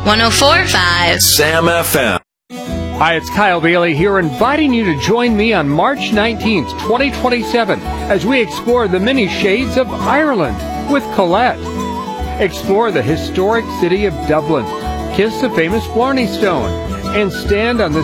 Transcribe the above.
104.5 Sam FM. Hi, it's Kyle Bailey here, inviting you to join me on March 19th, 2027, as we explore the many shades of Ireland with Colette. Explore the historic city of Dublin, kiss the famous Blarney Stone, and stand on the